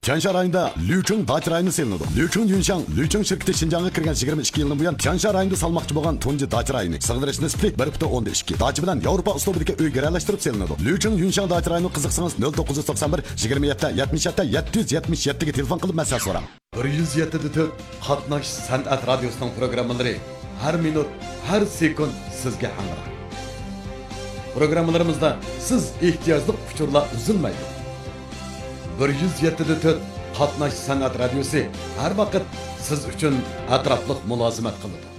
Tiansha rayonida Liuchun dacha rayoni selinadi. Liuchun Yunshang, Liuchun şirketi Şinjan'a kirgan 22 yildan buyon Tiansha rayonida salmoqchi bo'lgan tunji dacha rayoni. Sig'dirish nisbi 1.12. Dacha bilan Yevropa uslubidagi uy garalashtirib selinadi. Liuchun Yunshang dacha rayoni qiziqsangiz 0991 27 77 777 ga telefon qilib masala so'rang. 107.4 Qatnash san'at radiosining programmalari har minut, har sekund sizga hamroh. Programmalarimizda siz ehtiyojli uchurlar uzilmaydi. 107.4 Qatnash san'at radiosi har vaqt siz uchun atrofliq mulozimat qiladi.